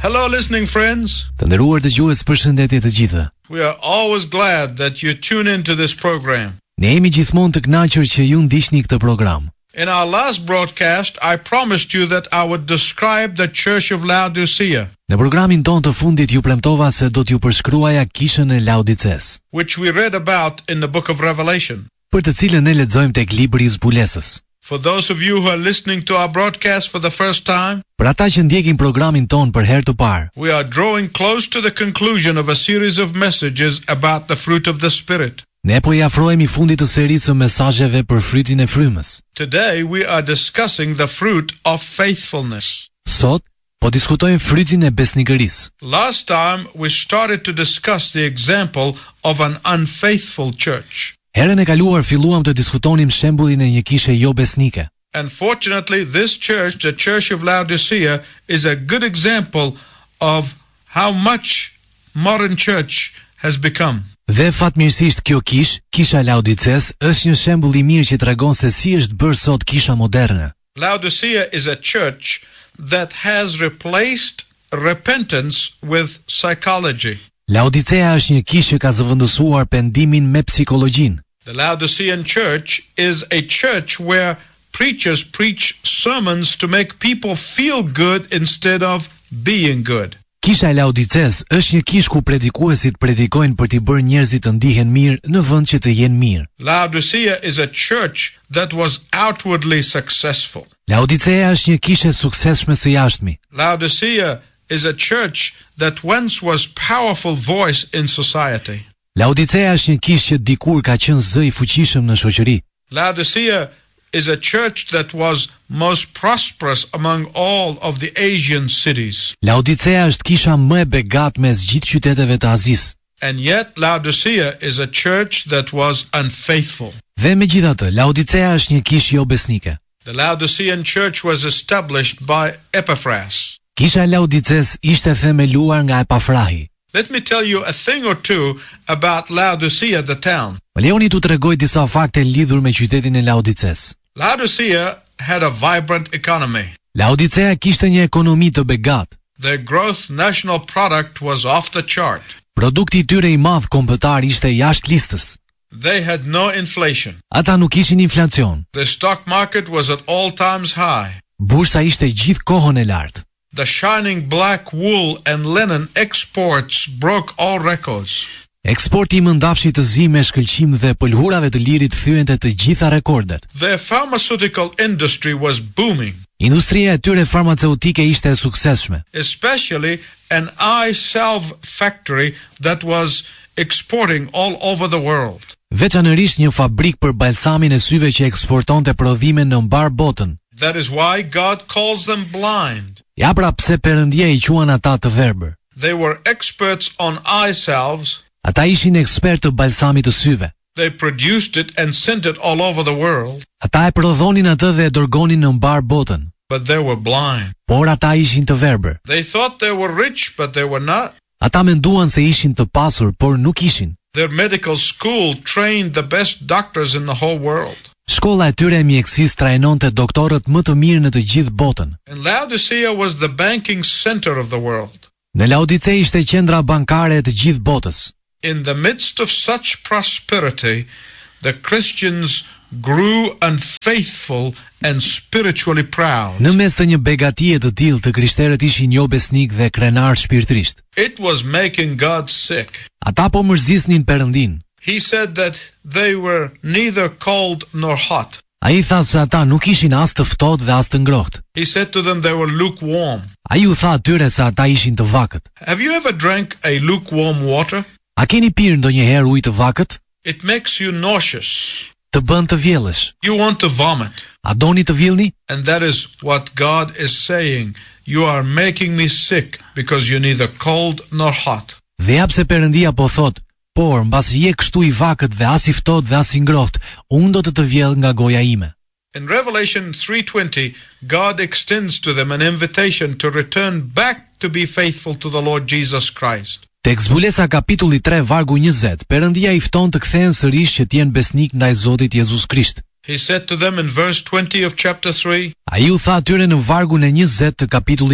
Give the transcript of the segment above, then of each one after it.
Hello listening friends. Të nderuar dëgjues, përshëndetje të gjithëve. We are always glad that you tune into this program. Ne jemi gjithmonë të kënaqur që ju ndiqni këtë program. In our last broadcast, I promised you that I would describe the Church of Laodicea, Në programin ton të fundit ju premtova se do t'ju përshkruaja kishën e Laodices, which we read about in the book of Revelation. për të cilën ne lexojmë tek libri i zbulesës. For those of you who are listening to our broadcast for the first time, Për ata që ndjekin programin ton për herë të parë, we are drawing close to the conclusion of a series of messages about the fruit of the Spirit. ne po i afrohemi fundit të serisë së mesazheve për frytin e frymës. Today we are discussing the fruit of faithfulness. Sot po diskutojmë frytin e besnikërisë. Last time we started to discuss the example of an unfaithful church. Herën e kaluar filluam të diskutonim shembullin e një kishe jo besnike. Unfortunately, this church, the Church of Laodicea, is a good example of how much modern church has become. Dhe fatmirësisht kjo kisha e Laodices, është një shembull i mirë që tregon se si është bërë sot kisha moderne. Laodicea is a church that has replaced repentance with psychology. Laodicea është një kishë që ka zëvendësuar pendimin me psikologjinë. The Laodicean church is a church where preachers preach sermons to make people feel good instead of being good. Kisha e Laodices është një kishë ku predikuesit predikojnë për t'i bërë njerëzit të ndihen mirë në vend që të jenë mirë. Laodicea is a church that was outwardly successful. Laodicea është një kishë e suksesshme së jashtëmi. Laodicea is a church that once was powerful voice in society. Laodicea është një kishë që dikur ka qenë zë i fuqishëm në shoqëri. Laodicea is a church that was most prosperous among all of the Asian cities. Laodicea është kisha më e begatë mes gjithë qyteteve të Azisë. And yet Laodicea is a church that was unfaithful. Dhe megjithatë, Laodicea është një kishë jo besnike. The Laodicean church was established by Epaphras. Kisha e Laodices ishte themeluar nga Epafrahi. Let me tell you a thing or two about Laodicea the town. Më lejoni t'u tregoj disa fakte lidhur me qytetin e Laodices. Laodicea had a vibrant economy. Laodicea kishte një ekonomi të begatë. Their gross national product was off the chart. Produkti i tyre i madh kombëtar ishte jashtë listës. They had no inflation. Ata nuk kishin inflacion. The stock market was at all times high. Bursa ishte gjithë kohën e lartë. The shining black wool and linen exports broke all records. Eksporti i mëndafshit të zi me shkëlqim dhe pëlhurave të lirit thyente të gjitha rekordet. Their pharmaceutical industry was booming, Industria e tyre farmaceutike ishte e suksesshme, especially an eye salve factory that was exporting all over the world. veçanërisht një fabrik për balsamin e syve që eksportonte prodhime në mbar botën. That is why God calls them blind. Ja pra pse Perëndia i quan ata të verbër. They were experts on eye salves. Ata ishin ekspert të balsamit të syve. They produced it and sent it all over the world, Ata e prodhonin atë dhe e dërgonin në mbar botën, but they were blind. por ata ishin të verbër. They thought they were rich, but they were not. Ata menduan se ishin të pasur, por nuk ishin. Their medical school trained the best doctors in the whole world. Shkolla e tyre e mjekësisë trajnonte doktorët më të mirë në të gjithë botën. And Laodicea was the banking center of the world. Në Laodice ishte qendra bankare e të gjithë botës. In the midst of such prosperity, the Christians grew unfaithful and spiritually proud. Në mes të një begatie të tillë, të krishterët ishin jo besnik dhe krenar shpirtërisht. It was making God sick. Ata po mërzisnin Perëndin. He said that they were neither cold nor hot. Ai tha se ata nuk ishin as të ftohtë dhe as të ngrohtë. He said to them they were lukewarm. Ai u tha atyre se ata ishin të vakët. Have you ever drank a lukewarm water? A keni pirë ndonjëherë ujë të vakët? It makes you nauseous. Të bën të vjellësh. You want to vomit. A doni të vjellni? And that is what God is saying. You are making me sick because you're neither cold nor hot. Dhe ja pse Perëndia po thot, por mbasi je kështu i vakët dhe as i ftohtë dhe as i ngrohtë, unë do të vjell nga goja ime. In Revelation 3:20, God extends to them an invitation to return back to be faithful to the Lord Jesus Christ. Tek Zbulesa kapitulli 3 vargu 20, Perëndia i fton të kthehen sërish që të jenë besnik ndaj Zotit Jezus Krisht. He said to them in verse 20 of chapter 3, Ai u tha atyre në vargun e 20 të kapitullit 3,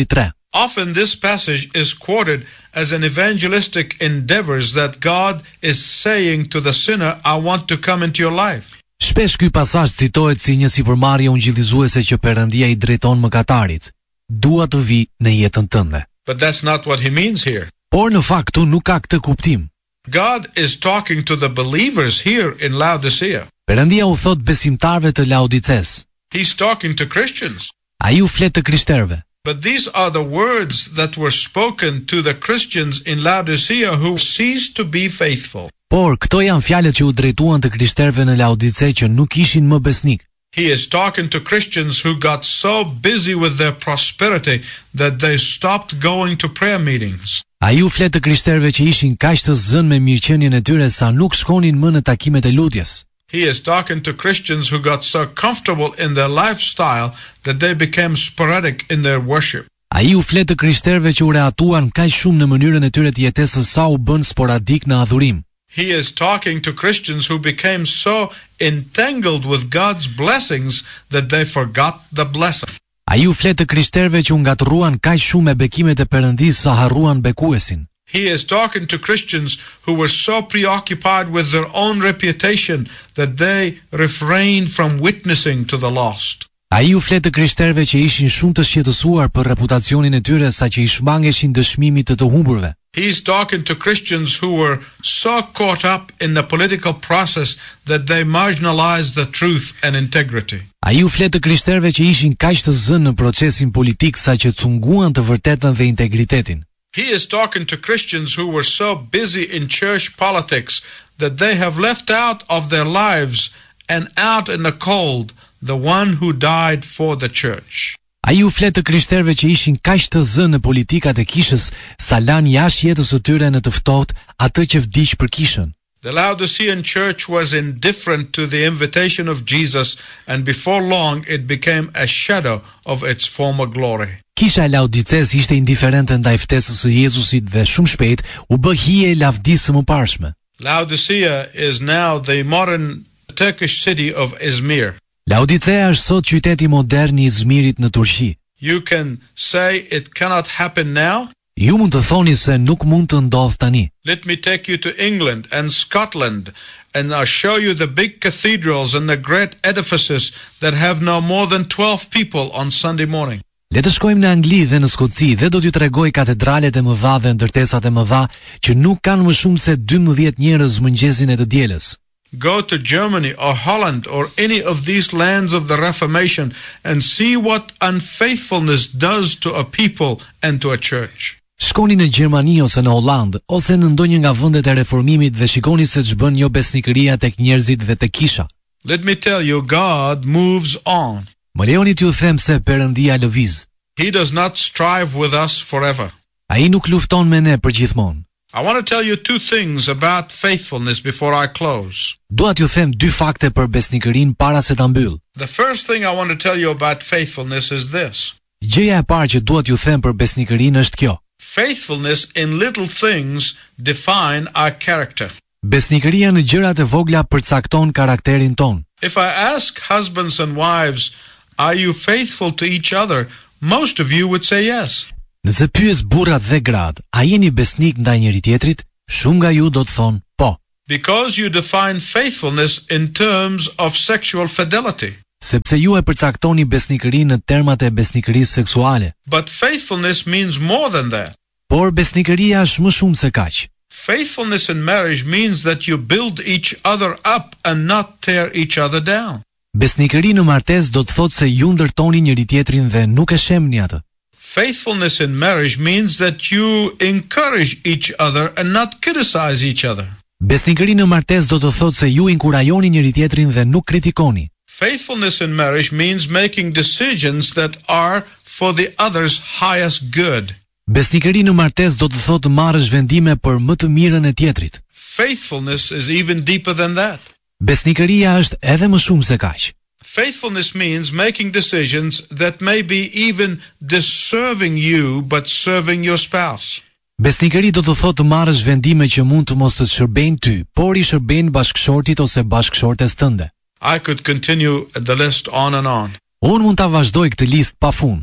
Often this passage is quoted as an evangelistic endeavors that God is saying to the sinner, I want to come into your life. Shpesh ky pasazh citohet si një sipërmarrje ungjillëzuese që Perëndia i drejton mëkatarit. Dua të vi në jetën tënde. But that's not what he means here. Por në fakt këtu nuk ka këtë kuptim. God is talking to the believers here in Laodicea. Perëndia u thot besimtarve të Laodices. He's talking to Christians. Ai u flet të krishterëve. But these are the words that were spoken to the Christians in Laodicea who ceased to be faithful. Por këto janë fjalët që u drejtuan të krishterëve në Laodice që nuk ishin më besnik. He is talking to Christians who got so busy with their prosperity that they stopped going to prayer meetings. Ai u flet të krishterëve që ishin kaq të zënë me mirëqenien e tyre sa nuk shkonin më në takimet e lutjes. He is talking to Christians who got so comfortable in their lifestyle that they became sporadic in their worship. Ai u flet të krishterëve që u reatuan kaq shumë në mënyrën e tyre të jetesës sa u bën sporadik në adhurim. He is talking to Christians who became so entangled with God's blessings that they forgot the blessing. Ai u flet të krishterëve që u ngatruan kaq shumë me bekimet e Perëndisë sa harruan bekuesin. He is talking to Christians who were so preoccupied with their own reputation that they refrained from witnessing to the lost. Ai u flet të krishterëve që ishin shumë të shqetësuar për reputacionin e tyre sa që i shmangeshin dëshmimit të humburve. He's talking to Christians who were so caught up in the political process that they marginalized the truth and integrity. Ai u flet të krishterëve që ishin kaq të zënë në procesin politik sa që cunguan të vërtetën dhe integritetin. He is talking to Christians who were so busy in church politics that they have left out of their lives and out in the cold the one who died for the church. Ai u flet të krishterëve që ishin kaq të zënë në politikat e kishës sa lanë jashtë jetës së tyre në të ftohtë atë që vdiq për kishën. The Laodicean church was indifferent to the invitation of Jesus, and before long it became a shadow of its former glory. Kisha e Laodices ishte indiferente ndaj ftesës së Jezusit dhe shumë shpejt u bë hije e lavdisë së mëparshme. Laodicea is now the modern Turkish city of Izmir. Laodicea është sot qyteti modern i Izmirit në Turqi. You can say it cannot happen now. Ju mund të thoni se nuk mund të ndodhë tani. Let me take you to England and Scotland and I'll show you the big cathedrals and the great edifices that have no more than 12 people on Sunday morning. Le të shkojmë në Angli dhe në Skoci dhe do t'ju tregoj katedralet e mëdha dhe ndërtesat e mëdha që nuk kanë më shumë se 12 njerëz mëngjesin e të dielës. Go to Germany or Holland or any of these lands of the Reformation and see what unfaithfulness does to a people and to a church. Shkoni në Gjermani ose në Holland ose në ndonjë nga vendet e reformimit dhe shikoni se ç'bën jo besnikëria tek njerëzit dhe tek kisha. Let me tell you, God moves on. Më lejoni t'ju them se Perëndia lëviz. He does not strive with us forever. Ai nuk lufton me ne përgjithmonë. I want to tell you two things about faithfulness before I close. Dua t'ju them dy fakte për besnikërinë para se ta mbyll. The first thing I want to tell you about faithfulness is this. Gjëja e parë që dua t'ju them për besnikërinë është kjo. Faithfulness in little things define our character. Besnikëria në gjërat e vogla përcakton karakterin ton. If I ask husbands and wives, are you faithful to each other? Most of you would say yes. Nëse pyes burrat dhe gratë, a jeni besnik ndaj njëri tjetrit? Shumë nga ju do të thonë po. Because you define faithfulness in terms of sexual fidelity. Sepse ju e përcaktoni besnikërinë në termat e besnikërisë seksuale. But faithfulness means more than that. Por besnikëria është më shumë se kaq. Faithfulness in marriage means that you build each other up and not tear each other down. Besnikëri në martesë do të thotë se ju ndërtoni njëri tjetrin dhe nuk e shemni atë. Faithfulness in marriage means that you encourage each other and not criticize each other. Besnikëri në martesë do të thotë se ju inkurajoni njëri tjetrin dhe nuk kritikoni. Faithfulness in marriage means making decisions that are for the other's highest good. Besnikëri në martesë do të thotë marrësh vendime për më të mirën e tjetrit. Faithfulness is even deeper than that. Besnikëria është edhe më shumë se kaq. Faithfulness means making decisions that may be even deserving you but serving your spouse. Besnikëri do të thotë të marrësh vendime që mund të mos të shërbejnë ty, por i shërbejnë bashkëshortit ose bashkëshortes tënde. I could continue the list on and on. Unë mund ta vazhdoj këtë listë pafund.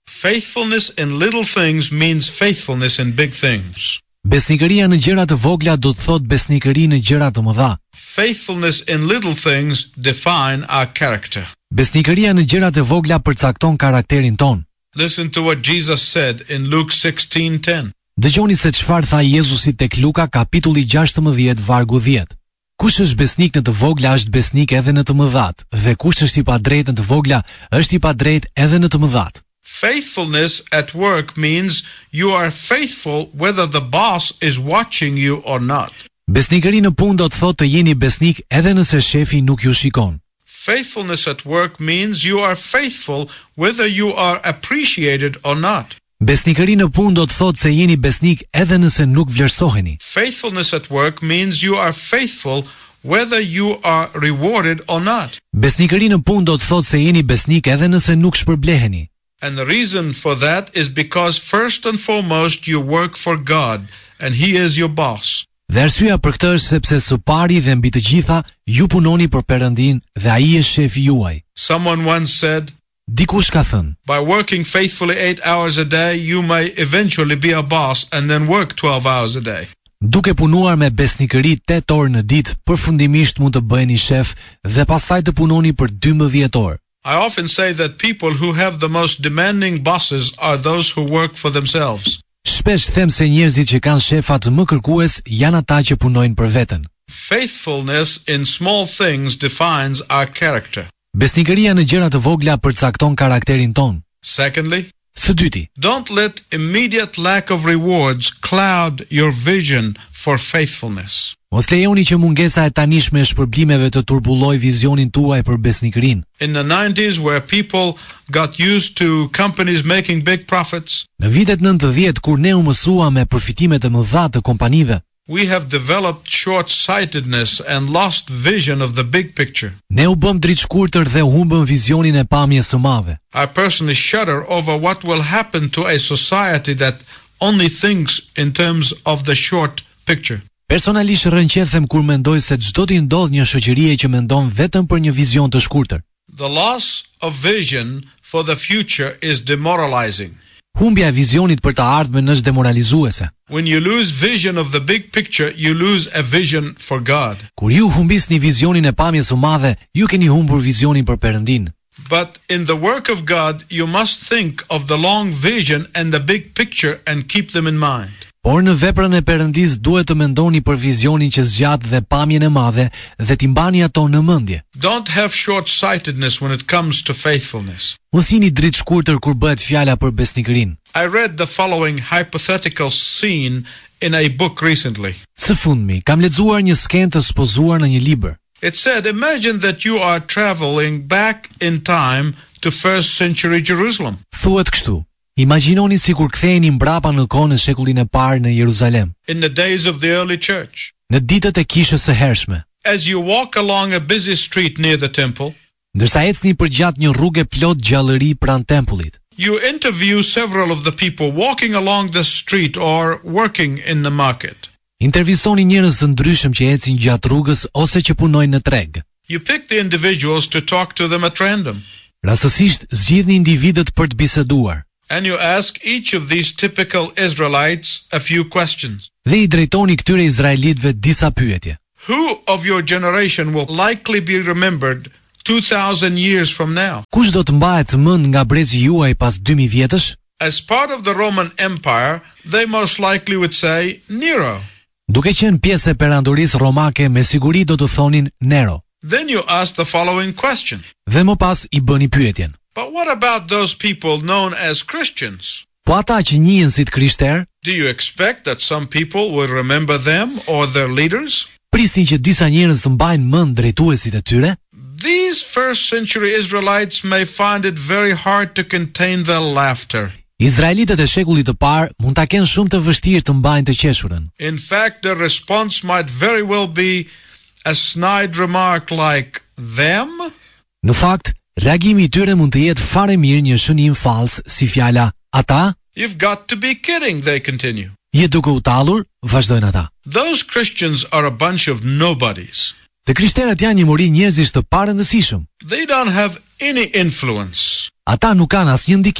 Faithfulness in little things means faithfulness in big things. Besnikëria në gjëra të vogla do të thotë besnikëri në gjëra të mëdha. Faithfulness in little things define our character. Besnikëria në gjërat e vogla përcakton karakterin ton. Listen to what Jesus said in Luke 16:10. Dëgjoni se çfarë tha Jezusi tek Luka kapitulli 16 vargu 10. Kush është besnik në të vogla është besnik edhe në të mëdhat, dhe kush është i padrejtë në të vogla është i padrejtë edhe në të mëdhat. Faithfulness at work means you are faithful whether the boss is watching you or not. Besnikëri në punë do të thotë të jeni besnik edhe nëse shefi nuk ju shikon. Faithfulness at work means you are faithful whether you are appreciated or not. Besnikëri në punë do të thotë se jeni besnik edhe nëse nuk vlerësoheni. Faithfulness at work means you are faithful whether you are rewarded or not. Besnikëri në punë do të thotë se jeni besnik edhe nëse nuk shpërbleheni. And the reason for that is because first and foremost you work for God and He is your boss. Dhe arsyeja për këtë është sepse së pari dhe mbi të gjitha ju punoni për Perëndin dhe ai është shefi juaj. Someone once said, Dikush ka thënë, by working faithfully 8 hours a day, you may eventually be a boss and then work 12 hours a day. duke punuar me besnikëri 8 orë në ditë, përfundimisht mund të bëheni shef dhe pastaj të punoni për 12 orë. I often say that people who have the most demanding bosses are those who work for themselves. Shpesh them se njerëzit që kanë shefat më kërkues janë ata që punojnë për veten. Faithfulness in small things defines our character. Besnikëria në gjëra të vogla përcakton karakterin ton. Secondly, Së dyti, don't let immediate lack of rewards cloud your vision for faithfulness. mos lejoni që mungesa e tanishme e shpërblimeve të turbullojë vizionin tuaj për besnikërinë. In the 90s, where people got used to companies making big profits, Në vitet 90 kur ne u mësuam me përfitimet e mëdha të kompanive, we have developed short-sightedness and lost vision of the big picture. ne u bëm dritshkurtër dhe u humbëm vizionin e pamjes së madhe. I personally shudder over what will happen to a society that only thinks in terms of the short picture. Personalisht rrënqethem kur mendoj se çdo të ndodh një shoqërie që mendon vetëm për një vizion të shkurtër. The loss of vision for the future is demoralizing. Humbja e vizionit për të ardhmen është demoralizuese. When you lose vision of the big picture, you lose a vision for God. Kur ju humbisni vizionin e pamjes së madhe, ju keni humbur vizionin për Perëndin. But in the work of God, you must think of the long vision and the big picture and keep them in mind. Por në veprën e Perëndis duhet të mendoni për vizionin që zgjat dhe pamjen e madhe dhe t'i mbani ato në mendje. Don't have short-sightedness when it comes to faithfulness. Mos jini dritshkurtër kur bëhet fjala për besnikërinë. I read the following hypothetical scene in a book recently. Së fundmi, kam lexuar një skenë të supozuar në një libër. It said, imagine that you are traveling back in time to first century Jerusalem. Thuhet kështu: Imagjinoni sikur ktheheni mbrapa në kohën e shekullin e parë në Jeruzalem, In the days of the early church. në ditët e kishës së hershme. As you walk along a busy street near the temple, Ndërsa ecni përgjat një rrugë plot gjallëri pranë tempullit, you interview several of the people walking along the street or working in the market. intervistoni njerëz të ndryshëm që ecin gjatë rrugës ose që punojnë në treg. You pick the individuals to talk to them at random. Rastësisht zgjidhni individët për të biseduar And you ask each of these typical Israelites a few questions. dhe i drejtoni këtyre izraelitëve disa pyetje. Who of your generation will likely be remembered 2000 years from now? Kush do të mbahet mend nga brezi juaj pas 2000 vjetësh? As part of the Roman Empire, they most likely would say Nero. Duke qenë pjesë e perandorisë romake, me siguri do të thonin Nero. Then you ask the following question. Dhe më pas i bëni pyetjen: But what about those people known as Christians? Po ata që njihen si të krishterë, Do you expect that some people will remember them or their leaders? prisni që disa njerëz të mbajnë mend drejtuesit e tyre? These first century Israelites may find it very hard to contain their laughter. Izraelitët e shekullit të parë mund ta kenë shumë të vështirë të mbajnë të qeshurën. In fact, their response might very well be a snide remark like, them? Në fakt, reagimi i tyre mund të jetë fare mirë një shënim fals, si fjala ata. You've got to be kidding, they continue. Je duke u tallur, vazhdojnë ata. Those Christians are a bunch of nobodies. Të krishterët janë një mori njerëzish të parëndësishëm. They don't have any influence. Ata nuk kanë asnjë ndikim.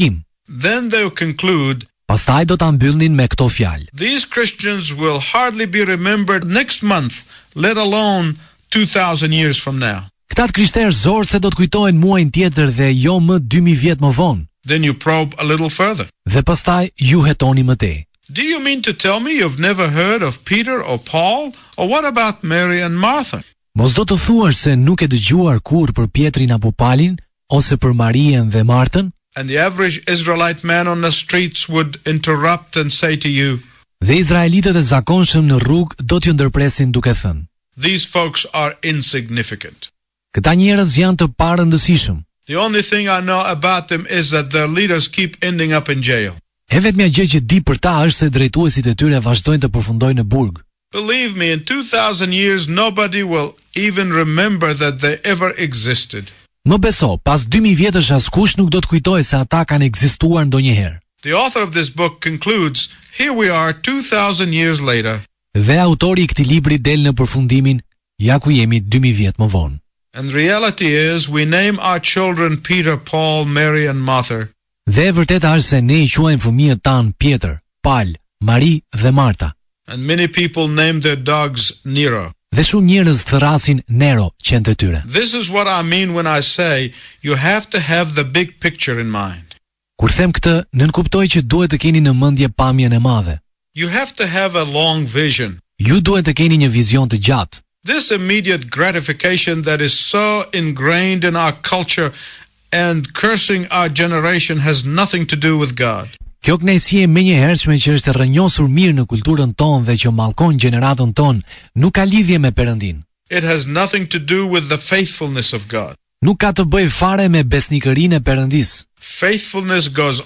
Then they'll conclude, Pastaj do ta mbyllnin me këto fjalë. these Christians will hardly be remembered next month, let alone 2,000 years from now. Këta krishterë zor se do të kujtohen muajin tjetër dhe jo më 2000 vjet më vonë. Then you probe a little further. Dhe pastaj ju hetoni më tej. Do you mean to tell me you've never heard of Peter or Paul? Or what about Mary and Martha? Mos do të thuash se nuk e dëgjuar kur për Pietrin apo Palin, ose për Marien dhe Martën? And the average Israelite man on the streets would interrupt and say to you, Dhe izraelitët e zakonshëm në rrugë do t'ju ndërpresin duke thënë: these folks are insignificant. Këta njerëz janë të parëndësishëm. The only thing I know about them is that their leaders keep ending up in jail. E vetmja gjë që di për ta është se drejtuesit e tyre vazhdojnë të përfundojnë në burg. Believe me, in 2,000 years nobody will even remember that they ever existed. Më beso, pas 2000 vjetësh askush nuk do të kujtojë se ata kanë ekzistuar ndonjëherë. The author of this book concludes, here we are 2,000 years later, Dhe autori i këtij libri del në përfundimin, ja ku jemi 2000 vjet më vonë. and the reality is we name our children Peter, Paul, Mary and Martha, Dhe e vërteta është se ne i quajmë fëmijët tan Pjetër, Pal, Mari dhe Marta. and many people name their dogs Nero. Dhe shumë njerëz thrasin Nero, qend e tyre. This is what I mean when I say you have to have the big picture in mind. Kur them këtë, nënkuptoj që duhet të keni në mendje pamjen e madhe. You have to have a long vision. Ju duhet të keni një vizion të gjatë. This immediate gratification that is so ingrained in our culture and cursing our generation has nothing to do with God. Kjo kënaqësi e menjëhershme që është e rrënjosur mirë në kulturën tonë dhe që mallkon gjeneratën tonë, nuk ka lidhje me Perëndin. It has nothing to do with the faithfulness of God. Nuk ka të bëjë fare me besnikërinë e Perëndis. Faithfulness goes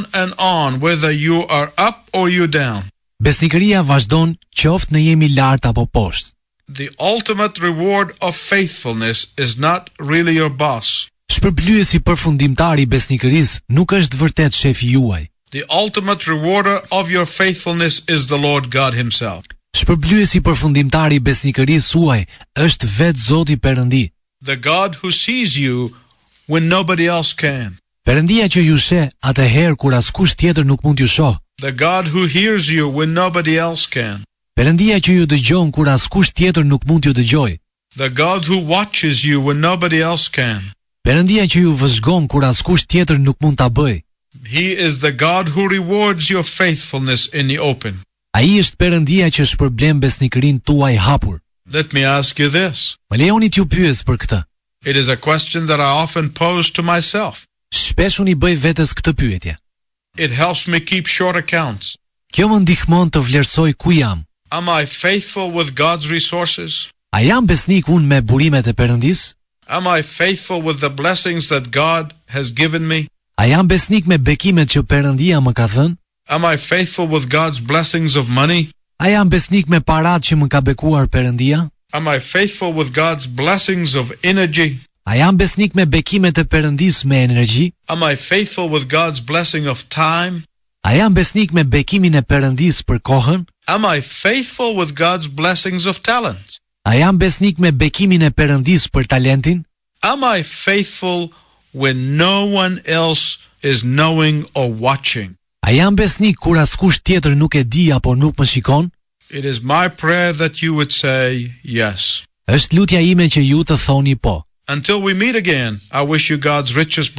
on whether you are up or you down. Besnikëria vazhdon qoftë në jemi lart apo poshtë. The ultimate reward of faithfulness is not really your boss. Shpërblyesi përfundimtar i besnikërisë nuk është vërtet shefi juaj. The ultimate rewarder of your faithfulness is the Lord God himself. Shpërblyesi përfundimtar i besnikërisë suaj është vetë Zoti Perëndi. The God who sees you when nobody else can. Perëndia që ju sheh atëherë kur askush tjetër nuk mund t'ju shoh. The God who hears you when nobody else can. Perëndia që ju dëgjon kur askush tjetër nuk mund t'ju dëgjojë. The God who watches you when nobody else can. Perëndia që ju vëzhgon kur askush tjetër nuk mund ta bëjë. He is the God who rewards your faithfulness in the open. Ai është Perëndia që shpërblen besnikërinë tuaj hapur. Let me ask you this. Më lejoni t'ju pyes për këtë. It is a question that I often pose to myself. Shpesh unë i bëj vetes këtë pyetje. It helps me keep short accounts. Kjo më ndihmon të vlerësoj ku jam. Am I faithful with God's resources? A jam besnik unë me burimet e Perëndis? Am I faithful with the blessings that God has given me? A jam besnik me bekimet që Perëndia më ka dhënë? Am I faithful with God's blessings of money? A jam besnik me paratë që më ka bekuar Perëndia? Am I faithful with God's blessings of energy? A jam besnik me bekimet e Perëndis me energji? Am I faithful with God's blessing of time? A jam besnik me bekimin e Perëndis për kohën? Am I faithful with God's blessings of talent? A jam besnik me bekimin e Perëndis për talentin? Am I faithful when no one else is knowing or watching? A jam besnik kur askush tjetër nuk e di apo nuk më shikon? It is my prayer that you would say yes. Është lutja ime që ju të thoni po. Until we meet again, I wish you God's richest